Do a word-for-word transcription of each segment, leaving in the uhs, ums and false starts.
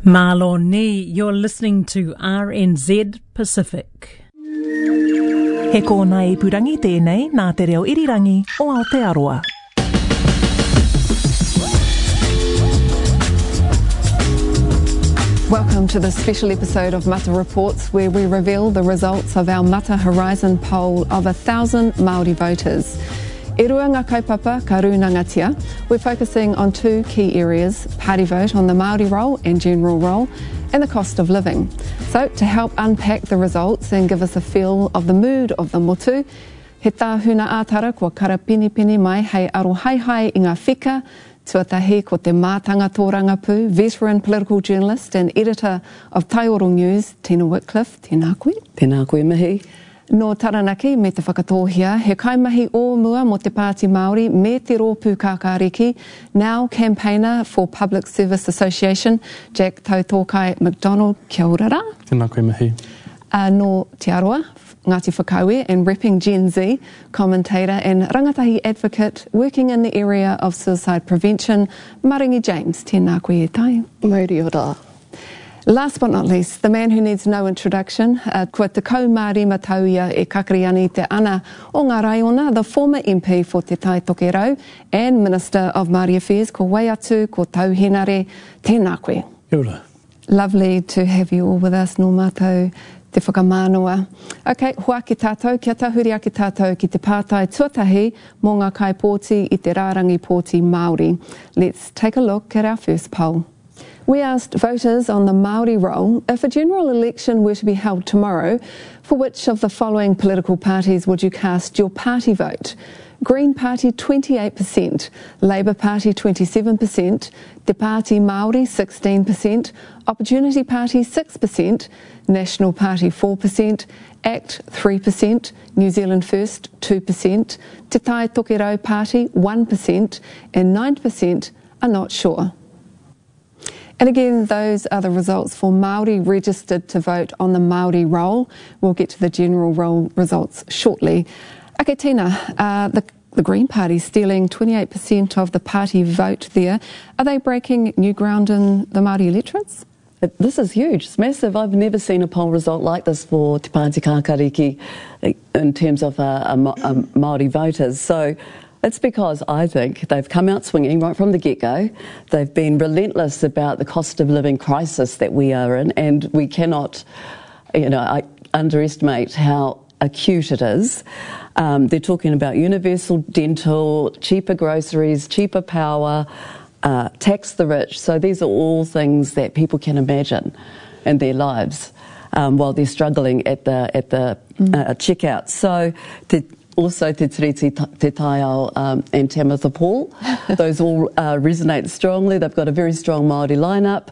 Malo ni, you're listening to R N Z Pacific. He kōna i purangi tēnei nā te reo irirangi o Aotearoa. Welcome to this special episode of Mata Reports, where we reveal the results of our Mata Horizon poll of a thousand Māori voters. E rua ngā kaupapa ka rūnangatia, we're focusing on two key areas: party vote on the Māori roll and general roll, and the cost of living. So to help unpack the results and give us a feel of the mood of the motu, he tāhuna ātara kua karapinipini mai hei aro haihai i ngā whika, tuatahi ko te mātanga tōrangapū, veteran political journalist and editor of Taioro News, Tina Whitcliffe. Tēnā koe. Tēnā koe mihi. No Taranaki, me te whakatōhia, he kaimahi o mua mo te Pāti Māori, me te rōpū kākāriki, now campaigner for Public Service Association, Jack Tautōkai McDonald. Kia ora rā. Tēnā koe mihi. Uh, no Te Aroa, Ngāti Whakauē, and repping Gen Z, commentator and rangatahi advocate working in the area of suicide prevention, Maringi James. Tēnā koe e tai. Mauri ora. Last but not least, the man who needs no introduction, uh, kua te kaumāri matauia e kakari ana i te ana o ngā raiona, the former M P for Te Tai Tokerau and Minister of Māori Affairs, ko Waiatu, ko Tauhenare. Tēnā koe. Kia ora. Lovely to have you all with us, no mātou te whakamānoa. Ok, hoa ki tātou, kia tahuri ki tātou ki te pātai tuatahi mō ngā kai pōti i te rārangi pōti Māori. Let's take a look at our first poll. We asked voters on the Māori roll, if a general election were to be held tomorrow, for which of the following political parties would you cast your party vote? Green Party twenty-eight percent, Labour Party twenty-seven percent, Te Pāti Māori sixteen percent, Opportunity Party six percent, National Party four percent, ACT three percent, New Zealand First two percent, Te Tai Tokerau Party one percent, and nine percent are not sure. And again, those are the results for Māori registered to vote on the Māori roll. We'll get to the general roll results shortly. Okay, Tina, uh, the, the Green Party stealing twenty-eight percent of the party vote there. Are they breaking new ground in the Māori electorates? This is huge. It's massive. I've never seen a poll result like this for Te Pāti Kākāriki in terms of uh, uh, uh, Māori voters. So it's because I think they've come out swinging right from the get-go. They've been relentless about the cost of living crisis that we are in, and we cannot, you know, I underestimate how acute it is. Um, they're talking about universal dental, cheaper groceries, cheaper power, uh, tax the rich. So these are all things that people can imagine in their lives um, while they're struggling at the at the mm. uh, checkout. So the Also Te Tiriti, Te Taiao um, and Tamitha Paul. Those all uh, resonate strongly. They've got a very strong Māori lineup.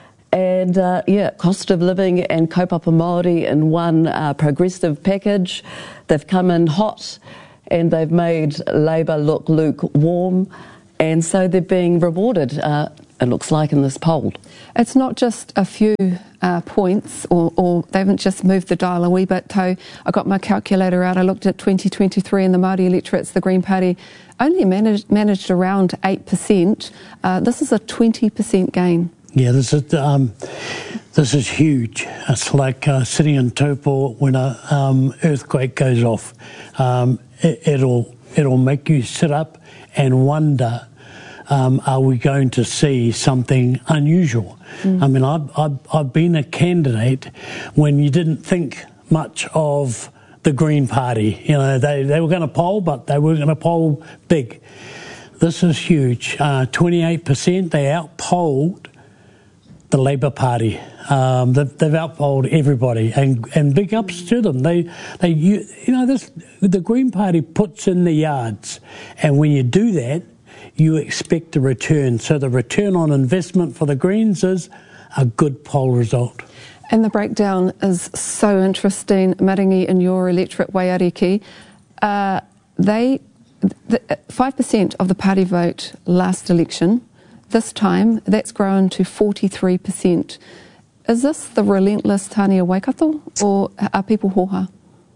And, uh, yeah, cost of living and kaupapa Māori in one uh, progressive package. They've come in hot and they've made Labour look lukewarm. And so they're being rewarded, uh, it looks like, in this poll. It's not just a few uh, points, or, or they haven't just moved the dial a wee bit. So I got my calculator out. I looked at twenty twenty-three in the Māori electorates. The Green Party only managed, managed around eight percent. Uh, this is a twenty percent gain. Yeah, this is um, this is huge. It's like uh, sitting in Taupo when a um, earthquake goes off. Um, it, it'll it'll make you sit up and wonder. Um, are we going to see something unusual? Mm. I mean, I've, I've, I've been a candidate when you didn't think much of the Green Party. You know, they, they were going to poll, but they were going to poll big. This is huge. Uh, twenty-eight percent, they outpolled the Labour Party. Um, they've, they've outpolled everybody, and, and big ups to them. They, they, you, you know, this the Green Party puts in the yards, and when you do that, you expect a return. So the return on investment for the Greens is a good poll result. And the breakdown is so interesting, Maringi, in your electorate, Waiariki. Uh, they, the, five percent of the party vote last election. This time, that's grown to forty-three percent. Is this the relentless Tania Waikato, or are people hoha?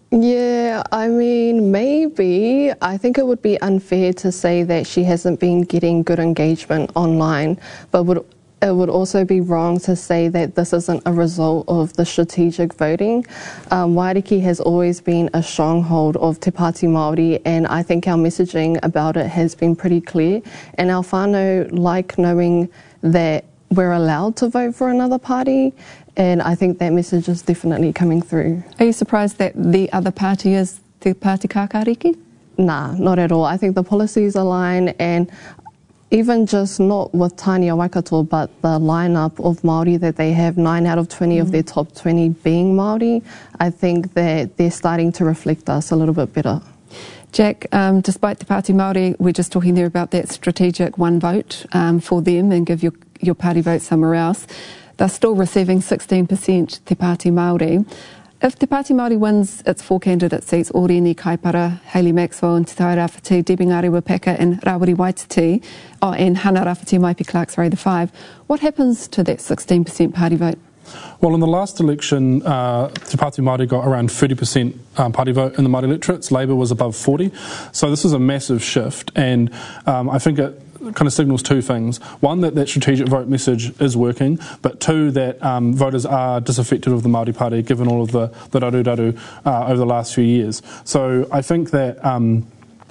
Yeah, I mean, maybe. I think it would be unfair to say that she hasn't been getting good engagement online, but would it would also be wrong to say that this isn't a result of the strategic voting. Um, Waiariki has always been a stronghold of Te Pāti Māori, and I think our messaging about it has been pretty clear. And our whānau like knowing that we're allowed to vote for another party, and I think that message is definitely coming through. Are you surprised that the other party is Te Pāti Kākāriki? Nah, not at all. I think the policies align, and even just not with Tānia Waikato, but the lineup of Māori that they have, nine out of twenty mm. of their top twenty being Māori, I think that they're starting to reflect us a little bit better. Jack, um, despite Te Pāti Māori, we're just talking there about that strategic one vote um, for them and give your, your party vote somewhere else. They're still receiving sixteen percent Te Pāti Māori. If Te Pāti Māori wins its four candidate seats, Oreni Kaipara, Hayley Maxwell and Te Tai Rāwhiti, Debbie Ngāre-Wapaka and Rawiri Waititi, oh, and Hana Rāwhiti, Maipi Clark, sorry, the five, what happens to that sixteen percent party vote? Well, in the last election, uh, Te Pāti Māori got around thirty percent um, party vote in the Māori electorates. Labour was above forty. So this is a massive shift, and um, I think it kind of signals two things. One, that that strategic vote message is working, but two, that um, voters are disaffected of the Māori Party given all of the, the daru-daru uh, over the last few years. So I think that um,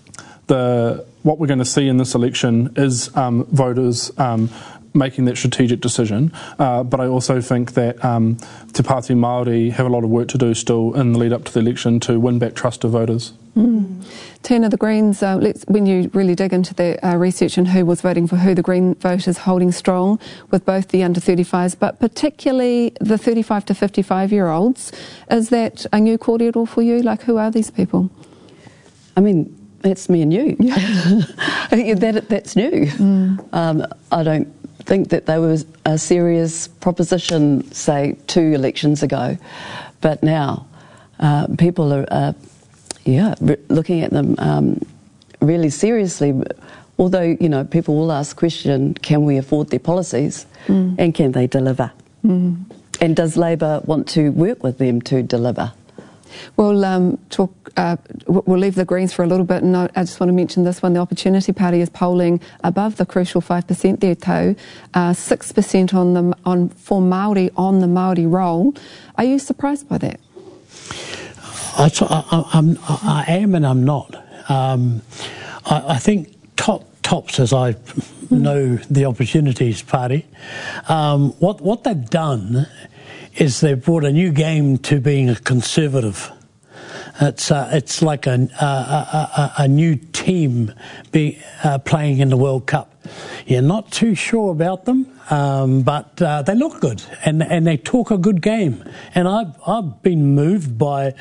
the what we're going to see in this election is um, voters um, making that strategic decision, uh, but I also think that um, Te Pāti Māori have a lot of work to do still in the lead up to the election to win back trust of voters. Mm. Tina, the Greens, uh, let's, when you really dig into the uh, research and who was voting for who, the Green vote is holding strong with both the under thirty-fives, but particularly the thirty-five to fifty-five year olds. Is that a new cordial for you? Like, who are these people? I mean, it's me and you. Yeah. that, that's new. Mm. Um, I don't think that they were a serious proposition, say, two elections ago, but now uh, people are... Uh, Yeah, re- looking at them um, really seriously, although, you know, people will ask the question, can we afford their policies mm. and can they deliver? Mm. And does Labour want to work with them to deliver? We'll um, talk. Uh, we'll leave the Greens for a little bit, and I just want to mention this one. The Opportunity Party is polling above the crucial five percent there, too, uh, six percent on the on for Māori on the Māori roll. Are you surprised by that? I, I, I'm, I am and I'm not. Um, I, I think top tops, as I know the Opportunities Party, um, what what they've done is they've brought a new game to being a conservative. It's uh, it's like a a, a, a new team be, uh, playing in the World Cup. You're not too sure about them, um, but uh, they look good and and they talk a good game. And I've I've been moved by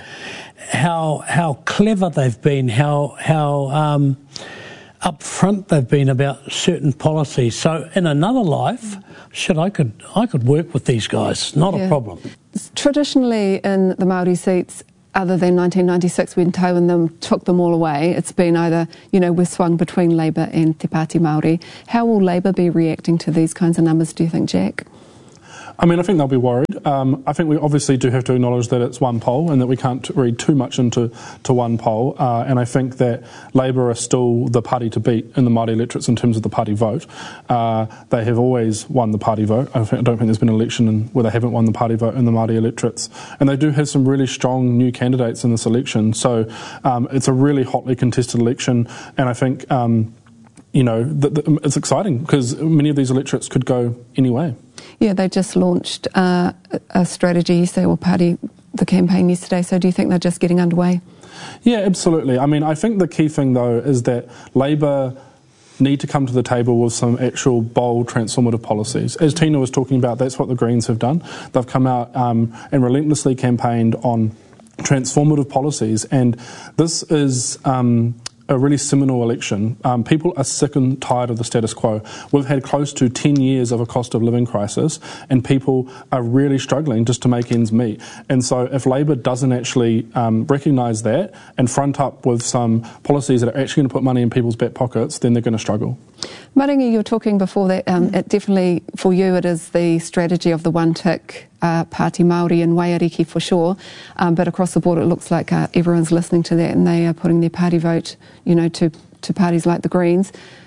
how how clever they've been, how how um, upfront they've been about certain policies. So in another life, shit, I could I could work with these guys. Not yeah. a problem. Traditionally, in the Māori seats, other than nineteen ninety-six when Tau and them took them all away, it's been either, you know, we're swung between Labour and Te Pāti Māori. How will Labour be reacting to these kinds of numbers, do you think, Jack? I mean, I think they'll be worried. Um, I think we obviously do have to acknowledge that it's one poll and that we can't read too much into to one poll. Uh, and I think that Labour are still the party to beat in the Māori electorates in terms of the party vote. Uh, they have always won the party vote. I, think, I don't think there's been an election in, where they haven't won the party vote in the Māori electorates. And they do have some really strong new candidates in this election. So um, it's a really hotly contested election. And I think, um, you know, th- th- it's exciting because many of these electorates could go any way. Yeah, they just launched uh, a strategy, so or party, the campaign yesterday, so do you think they're just getting underway? Yeah, absolutely. I mean, I think the key thing, though, is that Labour need to come to the table with some actual bold, transformative policies. As Tina was talking about, that's what the Greens have done. They've come out um, and relentlessly campaigned on transformative policies, and this is... Um, a really seminal election. Um, people are sick and tired of the status quo. We've had close to ten years of a cost of living crisis and people are really struggling just to make ends meet. And so if Labour doesn't actually um, recognise that and front up with some policies that are actually going to put money in people's back pockets, then they're going to struggle. Maringi, you were talking before that um, it definitely, for you, it is the strategy of the one-tick uh, Pāti Māori and Waiariki for sure, um, but across the board it looks like uh, everyone's listening to that and they are putting their party vote, you know, to, to parties like the Greens.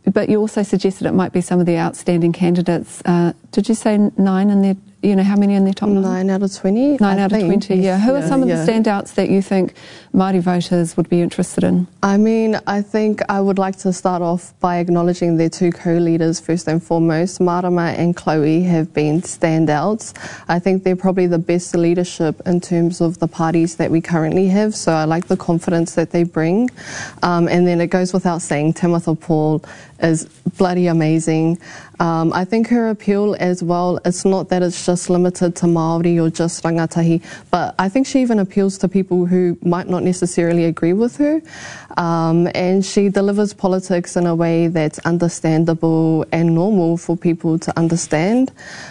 but you also suggested it might be some of the outstanding candidates. Uh, did you say nine in their, you know, how many in their top nine? Nine out of twenty. Nine I out think. of twenty, yeah. Who yeah, are some of yeah. the standouts that you think Māori voters would be interested in? I mean, I think I would like to start off by acknowledging their two co-leaders first and foremost. Marama and Chloe have been standouts. I think they're probably the best leadership in terms of the parties that we currently have, so I like the confidence that they bring. Um, and then it goes without saying, Tamitha Paul is bloody amazing. Um, I think her appeal as well, it's not that it's just limited to Māori or just rangatahi, but I think she even appeals to people who might not necessarily agree with her. Um, and she delivers politics in a way that's understandable and normal for people to understand.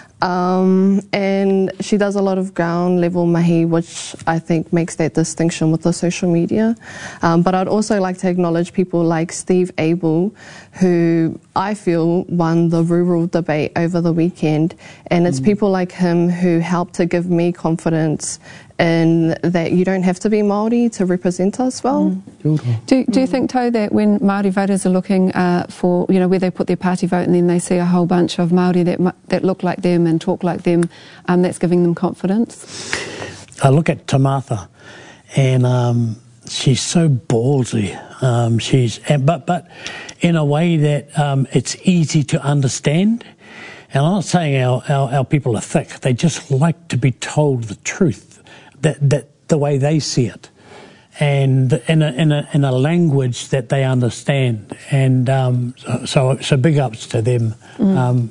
Um, and she does a lot of ground level mahi, which I think makes that distinction with the social media. Um, but I'd also like to acknowledge people like Steve Abel, who I feel won the rural debate over the weekend. And it's mm. people like him who help to give me confidence in that you don't have to be Māori to represent us well. Mm. Do, do you think, Tau, that when Māori voters are looking uh, for, you know, where they put their party vote and then they see a whole bunch of Māori that that look like them and talk like them, um, that's giving them confidence? I look at Tamitha and um, she's so ballsy. Um, she's and, but but in a way that um, it's easy to understand. And I'm not saying our, our, our people are thick. They just like to be told the truth. That, that the way they see it, and in a, in a in a language that they understand, and um, so so big ups to them. Mm. Um,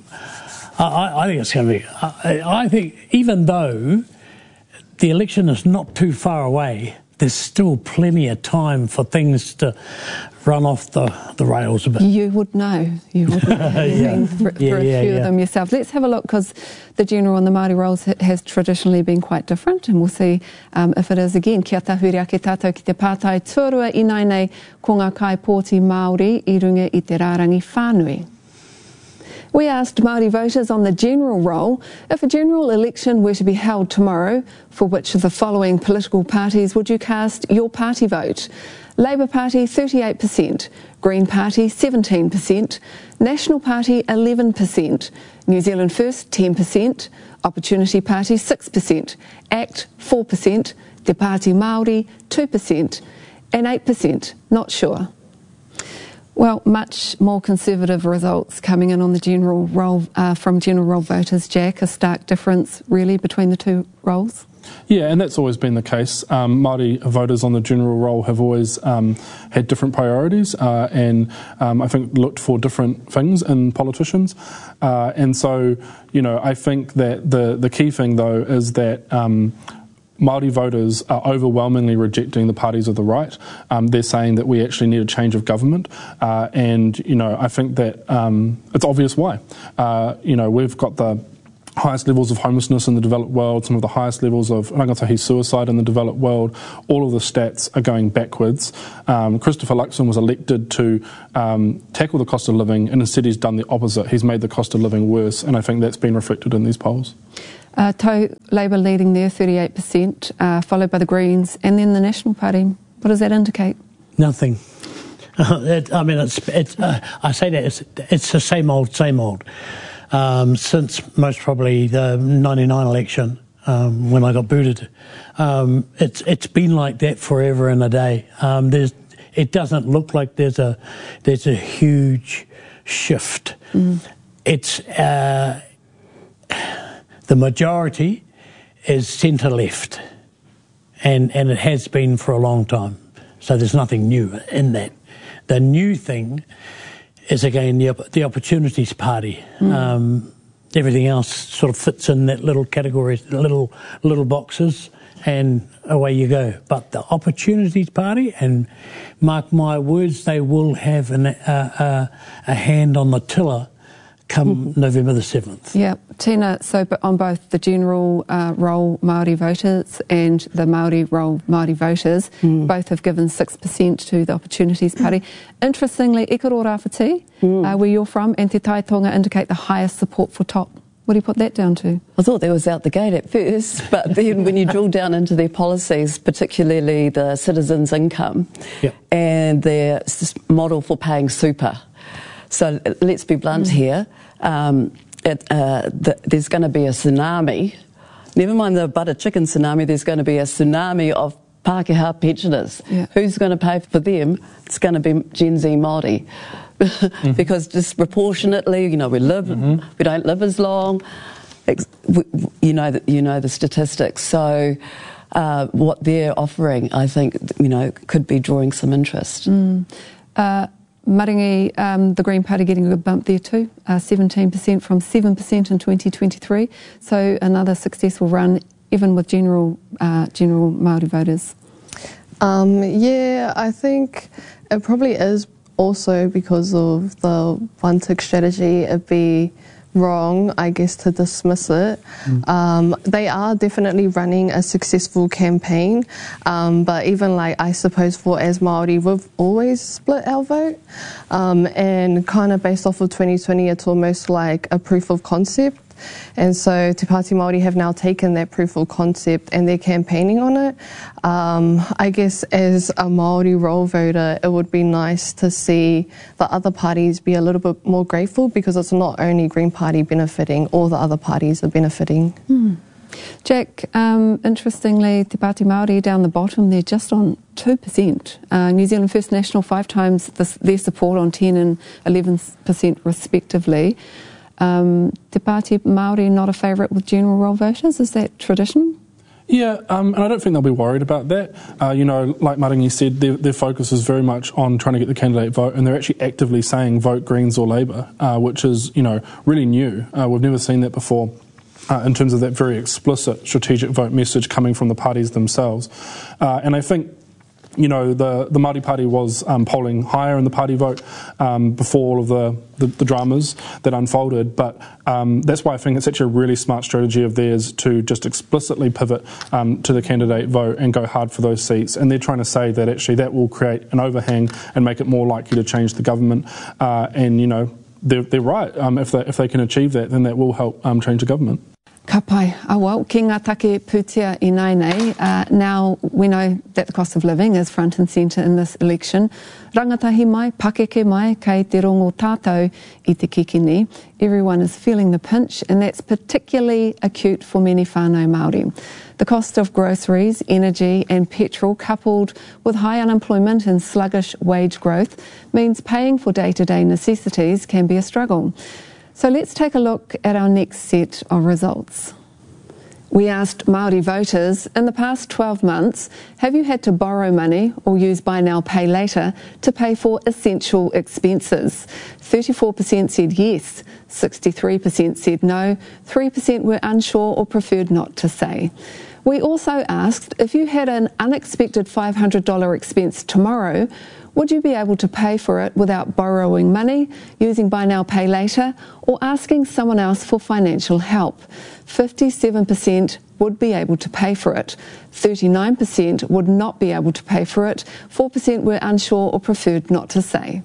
I, I think it's going to be. I, I think even though the election is not too far away, there's still plenty of time for things to run off the, the rails a bit. You would know. You would know. yeah. Been for, yeah, for a yeah, few yeah. of them yourself. Let's have a look, because the general on the Māori rolls has traditionally been quite different, and we'll see um, if it is again. Kia tahuri ake tātou ki te pātai tuarua i nai nei ko ngā kaipōti Māori i runga i te rārangi whānui. We asked Māori voters on the general roll if a general election were to be held tomorrow, for which of the following political parties would you cast your party vote? Labour Party thirty-eight percent, Green Party seventeen percent, National Party eleven percent, New Zealand First ten percent, Opportunity Party six percent, ACT four percent, Te Pāti Māori two percent and eight percent not sure. Well, much more conservative results coming in on the general roll uh, from general roll voters, Jack. A stark difference, really, between the two rolls? Yeah, and that's always been the case. Um, Māori voters on the general roll have always um, had different priorities uh, and um, I think looked for different things in politicians. Uh, and so, you know, I think that the, the key thing, though, is that um, Māori voters are overwhelmingly rejecting the parties of the right. Um, they're saying that we actually need a change of government, uh, and you know I think that um, it's obvious why. Uh, you know we've got the highest levels of homelessness in the developed world, some of the highest levels of rangatahi suicide in the developed world. All of the stats are going backwards. Um, Christopher Luxon was elected to um, tackle the cost of living, and instead he's done the opposite. He's made the cost of living worse, and I think that's been reflected in these polls. Uh, Tau, Labour leading there, thirty-eight percent, uh, followed by the Greens, and then the National Party. What does that indicate? Nothing. Uh, it, I mean, it's, it's, uh, I say that, it's, it's the same old, same old. Um, since most probably the ninety-nine election, um, when I got booted. Um, it's it's been like that forever and a day. Um, there's, it doesn't look like there's a, there's a huge shift. Mm. It's... Uh, The majority is centre-left, and, and it has been for a long time. So there's nothing new in that. The new thing is, again, the, the Opportunities Party. Mm. Um, everything else sort of fits in that little category, little little boxes, and away you go. But the Opportunities Party, and mark my words, they will have an, uh, uh, a hand on the tiller come mm-hmm. November the seventh. Yeah, Tina, so on both the general uh, roll Māori voters and the Māori roll Māori voters, mm. both have given six percent to the Opportunities Party. Interestingly, Ikaro Rāwhiti, mm. uh, where you're from, and Te Taitonga indicate the highest support for Top. What do you put that down to? I thought that was out the gate at first, but then when you drill down into their policies, particularly the citizens' income yep. and their model for paying super, So let's be blunt mm. here. Um, it, uh, the, there's going to be a tsunami. Never mind the butter chicken tsunami, there's going to be a tsunami of Pākehā pensioners. Yeah. Who's going to pay for them? It's going to be Gen Z Māori. mm-hmm. Because disproportionately, you know, we live, mm-hmm. we don't live as long. You know, the, you know the statistics. So uh, what they're offering, I think, you know, could be drawing some interest. Mm. Uh, Maringi, um, the Green Party getting a good bump there too, uh, seventeen percent from seven percent in twenty twenty-three. So another successful run, even with general uh, general Māori voters. Um, yeah, I think it probably is also because of the one tick strategy. It'd be wrong, I guess, to dismiss it. Mm. Um, they are definitely running a successful campaign, um, but even like I suppose for as Māori, we've always split our vote, um, and kind of based off of twenty twenty, it's almost like a proof of concept. And so Te Pāti Māori have now taken that proof of concept and they're campaigning on it. Um, I guess as a Māori roll voter, it would be nice to see the other parties be a little bit more grateful, because it's not only Green Party benefiting, all the other parties are benefiting. Mm. Jack, um, interestingly, Te Pāti Māori down the bottom, they're just on two percent. Uh, New Zealand First National five times this, their support on ten and eleven percent respectively. Um, Te Pāti Māori not a favourite with general roll voters? Is that traditional? Yeah, um, and I don't think they'll be worried about that. Uh, you know, like Maringi said, their, their focus is very much on trying to get the candidate vote, and they're actually actively saying vote Greens or Labour, uh, which is, you know, really new. Uh, we've never seen that before. Uh, in terms of that very explicit strategic vote message coming from the parties themselves. Uh, and I think, you know, the, the Māori Party was um, polling higher in the party vote um, before all of the, the, the dramas that unfolded, but um, that's why I think it's actually a really smart strategy of theirs to just explicitly pivot um, to the candidate vote and go hard for those seats. And they're trying to say that actually that will create an overhang and make it more likely to change the government. Uh, and, you know, they're, they're right. Um, if, they, if they can achieve that, then that will help um, change the government. Ka pai, awa, ki ngā take pūtea I nei nei. Uh, now, we know that the cost of living is front and centre in this election. Rangatahi mai, pakeke mai, kei te rongo tātou I te kikini. Everyone is feeling the pinch, and that's particularly acute for many whānau Māori. The cost of groceries, energy and petrol, coupled with high unemployment and sluggish wage growth, means paying for day-to-day necessities can be a struggle. So let's take a look at our next set of results. We asked Māori voters, in the past twelve months, have you had to borrow money or use buy now, pay later to pay for essential expenses? thirty-four percent said yes, sixty-three percent said no, three percent were unsure or preferred not to say. We also asked, if you had an unexpected five hundred dollars expense tomorrow, would you be able to pay for it without borrowing money, using buy now, pay later, or asking someone else for financial help? fifty-seven percent would be able to pay for it. thirty-nine percent would not be able to pay for it. four percent were unsure or preferred not to say.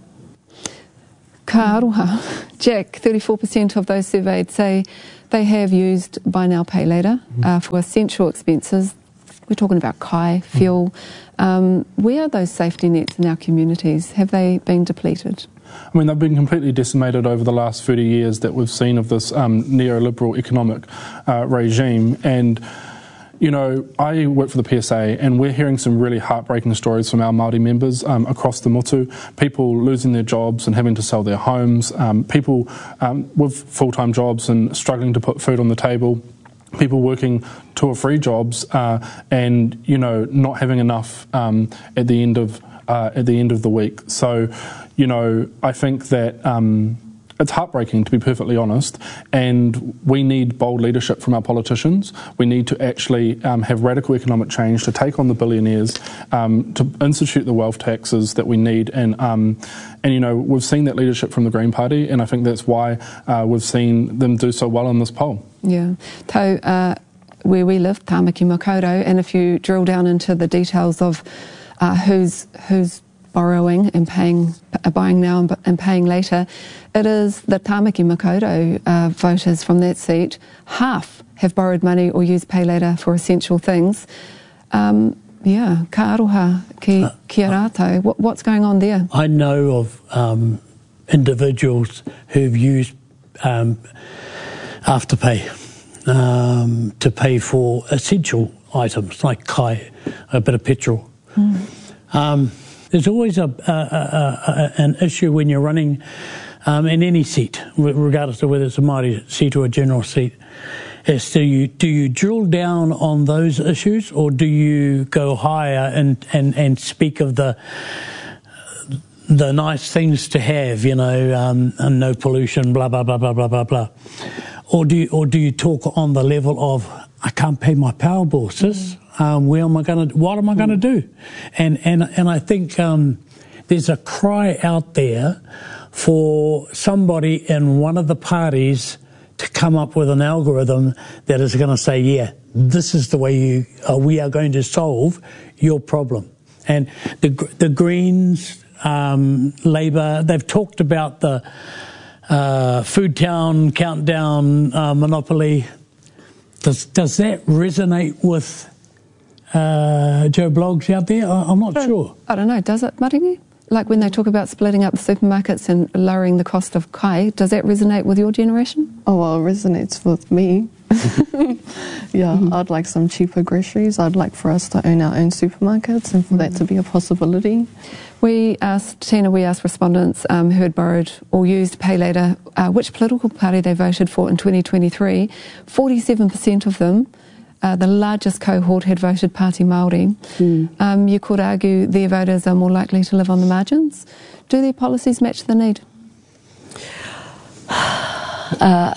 Ka aroha. Jack, thirty-four percent of those surveyed say they have used buy now, pay later uh, for essential expenses. We're talking about kai, fuel. Um, where are those safety nets in our communities? Have they been depleted? I mean, they've been completely decimated over the last thirty years that we've seen of this um, neoliberal economic uh, regime. And, you know, I work for the P S A, and we're hearing some really heartbreaking stories from our Māori members um, across the motu. People losing their jobs and having to sell their homes, um, people um, with full-time jobs and struggling to put food on the table. People working two or three jobs uh, and, you know, not having enough um, at the end of uh, at the end of the week. So, you know, I think that um, it's heartbreaking, to be perfectly honest, and we need bold leadership from our politicians. We need to actually um, have radical economic change to take on the billionaires, um, to institute the wealth taxes that we need, and um, and you know, we've seen that leadership from the Green Party, and I think that's why uh, we've seen them do so well in this poll. Yeah. Tau, uh, where we live, Tāmaki Makaurau, and if you drill down into the details of uh, who's who's borrowing and paying, uh, buying now and, and paying later, it is the Tāmaki Makaurau uh, voters from that seat. Half have borrowed money or used pay later for essential things. Um, yeah, ka aroha ki, ki a rātou. What, what's going on there? I know of um, individuals who've used um, Afterpay um, to pay for essential items like kai, a bit of petrol. Mm. Um, there's always a, a, a, a, an issue when you're running um, in any seat, regardless of whether it's a Māori seat or a general seat. Is do you do you drill down on those issues, or do you go higher and, and, and speak of the the nice things to have, you know, um, and no pollution, blah blah blah blah blah blah blah, or do you, or do you talk on the level of I can't pay my power bill, sis? Mm. Um, where am I going to? What am I going to do? And and and I think um, there's a cry out there for somebody in one of the parties to come up with an algorithm that is going to say, yeah, this is the way you, uh, we are going to solve your problem. And the the Greens, um, Labour, they've talked about the uh, Food Town countdown uh, monopoly. Does does that resonate with uh, Joe Bloggs out there? I, I'm not I sure. I don't know. Does it, Maringi? Like when they talk about splitting up the supermarkets and lowering the cost of kai, does that resonate with your generation? Oh, well, it resonates with me. yeah, mm-hmm. I'd like some cheaper groceries. I'd like for us to own our own supermarkets and for mm-hmm. that to be a possibility. We asked, Tina, we asked respondents um, who had borrowed or used Pay Later uh, which political party they voted for in twenty twenty-three. forty-seven percent of them, Uh, the largest cohort, had voted Pāti Māori. Mm. Um, you could argue their voters are more likely to live on the margins. Do their policies match the need? Uh,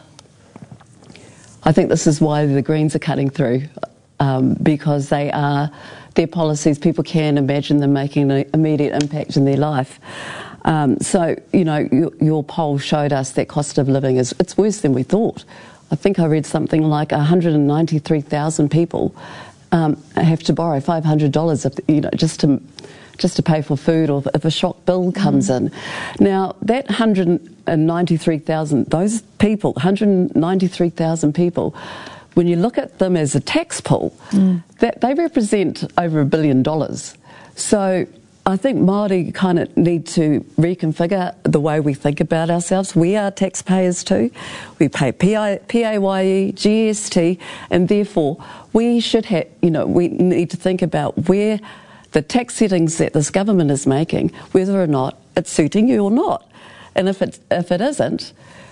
I think this is why the Greens are cutting through, um, because they are, their policies, people can imagine them making an immediate impact in their life. Um, so, you know, your, your poll showed us that cost of living is, it's worse than we thought. I think I read something like one hundred ninety-three thousand people um, have to borrow five hundred dollars, if, you know, just to just to pay for food, or if a shock bill comes mm. in. Now, that one hundred ninety-three thousand, those people, one hundred ninety-three thousand people, when you look at them as a tax pool, mm. that they represent over a billion dollars. So I think Māori kind of need to reconfigure the way we think about ourselves. We are taxpayers too. We pay P A Y E, G S T, and therefore we should have, you know, we need to think about where the tax settings that this government is making, whether or not it's suiting you or not. And if it, if it isn't,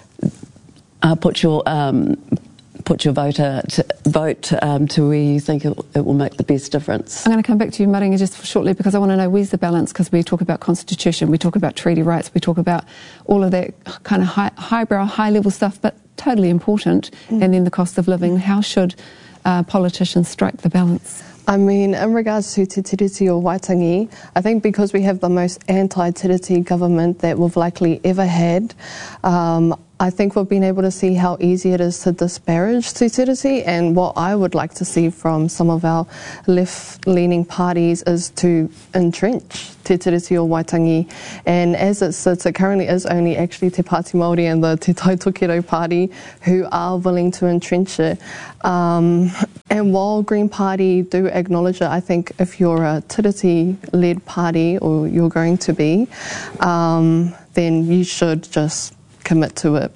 uh, put your... Um, put your voter to vote um, to where you think it, it will make the best difference. I'm going to come back to you, Maringi, just shortly, because I want to know where's the balance, because we talk about constitution, we talk about treaty rights, we talk about all of that kind of high, highbrow, high-level stuff, but totally important, mm. and then the cost of living. How should uh, politicians strike the balance? I mean, in regards to Te Tiriti o Waitangi, I think because we have the most anti-Te Tiriti government that we've likely ever had, um, I think we've been able to see how easy it is to disparage Te Tiriti, and what I would like to see from some of our left-leaning parties is to entrench Te Tiriti o Waitangi. And as it sits, it currently is only actually Te Pāti Māori and the Te Tautokero Party who are willing to entrench it. Um, and while Green Party do acknowledge it, I think if you're a Tiriti-led party, or you're going to be, um, then you should just commit to it.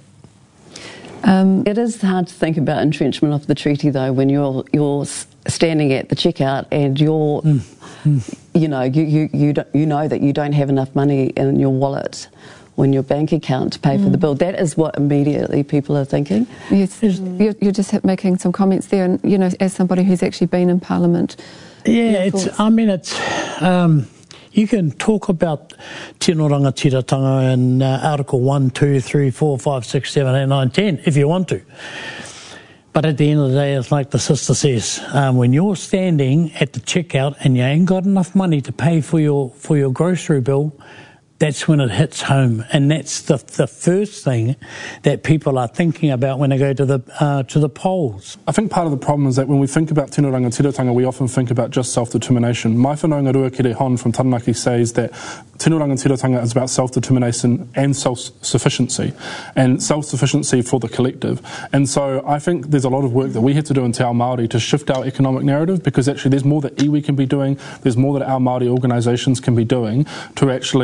Um, it is hard to think about entrenchment of the treaty, though, when you're you're standing at the checkout and you're, mm, mm. you know, you you you, don't, you know that you don't have enough money in your wallet or in your bank account to pay mm. for the bill. That is what immediately people are thinking. Yes, mm. you're, you're just making some comments there, and you know, as somebody who's actually been in Parliament. Yeah, it's. Thoughts? I mean, it's. Um, You can talk about tino rangatiratanga in uh, Article one, two, three, four, five, six, seven, eight, nine, ten, if you want to. But at the end of the day, it's like the sister says, um, when you're standing at the checkout and you ain't got enough money to pay for your for your grocery bill, that's when it hits home, and that's the the first thing that people are thinking about when they go to the uh, to the polls. I think part of the problem is that when we think about tino rangatiratanga, we often think about just self-determination. Mai whanaunga Ruakere Hon from Taranaki says that tino rangatiratanga is about self-determination and self-sufficiency, and self-sufficiency for the collective. And so I think there's a lot of work that we have to do in Te Ao Māori to shift our economic narrative, because actually there's more that iwi can be doing, there's more that our Māori organisations can be doing to actually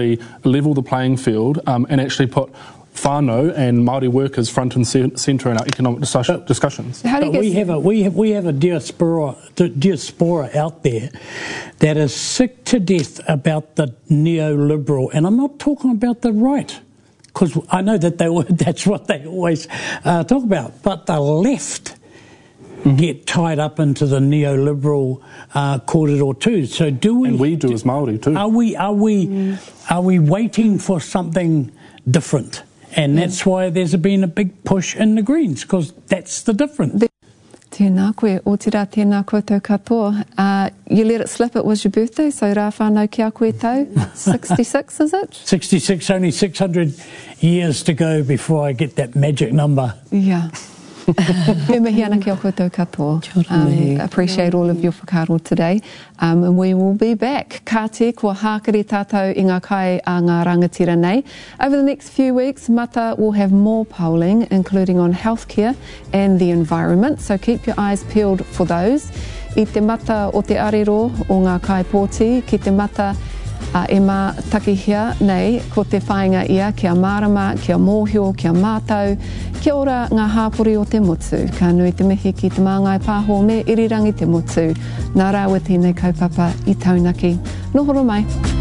level the playing field um, and actually put whānau and Māori workers front and centre in our economic discussion, discussions. How do you But get we have a we have we have a diaspora diaspora out there that is sick to death about the neoliberal, and I'm not talking about the right, because I know that they that's what they always uh, talk about, but the left mm-hmm. get tied up into the neoliberal uh, corridor too. So do we? And we do, do as Māori too. Are we are we mm. are we waiting for something different? And that's why there's been a big push in the Greens, because that's the difference. Tēnā koe, o tira tēnā koutou katoa. Uh, you let it slip, it was your birthday, so rā whānau kia koe tau. sixty-six, is it? sixty-six, only six hundred years to go before I get that magic number. Yeah. Me mihi ana ki o koutou katoa. Um, appreciate all of your whakaaro today. Um, and we will be back. Ka te kua hākari tātou i ngā kai a ngā rangatira nei. Over the next few weeks, Mata will have more polling, including on healthcare and the environment. So keep your eyes peeled for those. I te mata o te arero o ngā kai pōti, ki te mata Uh, e mā takihia nei, ko te whainga ia, kia mārama, kia mōhio, kia mātau, kia ora ngā hāpori o te motu. Ka nui te mihi ki te māngai pāho me irirangi te motu. Nā rāua tēnei kaupapa i taunaki. Nohoro mai.